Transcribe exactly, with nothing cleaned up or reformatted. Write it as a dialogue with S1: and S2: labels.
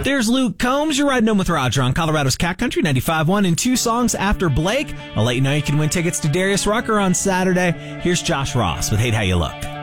S1: There's Luke Combs. You're riding home with Roger on Colorado's Cat Country ninety-five point one and two songs after Blake. I'll let you know you can win tickets to Darius Rucker on Saturday. Here's Josh Ross with Hate How You Look.